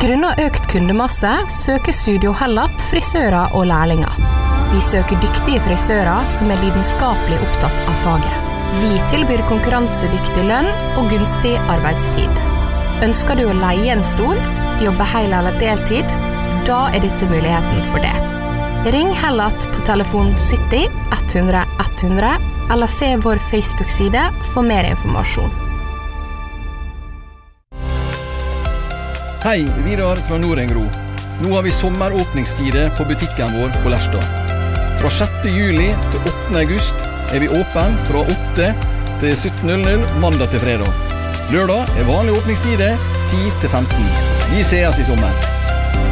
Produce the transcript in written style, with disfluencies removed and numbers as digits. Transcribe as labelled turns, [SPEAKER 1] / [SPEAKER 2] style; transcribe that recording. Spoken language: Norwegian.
[SPEAKER 1] Grunnet økt kundemasse søker Studio Hellat frisører og lærlinger. Vi søker dyktige frisører som lidenskapelig opptatt av faget. Vi tilbyr konkurransedyktig lønn og gunstig arbeidstid. Ønsker du å leie en stol, jobbe hel eller deltid, da dette muligheten for det. Ring Hellat på telefon 70 100 100 eller se vår Facebook-side for mer informasjon.
[SPEAKER 2] Hei, Vidar fra Norengro. Nå har vi sommeråpningstider på butikken vår på Lerstad. Fra 6. juli til 8. august vi åpen fra 8 til 17:00 mandag til fredag. Lørdag vanlig åpningstider 10 til 15. Vi ses I sommer.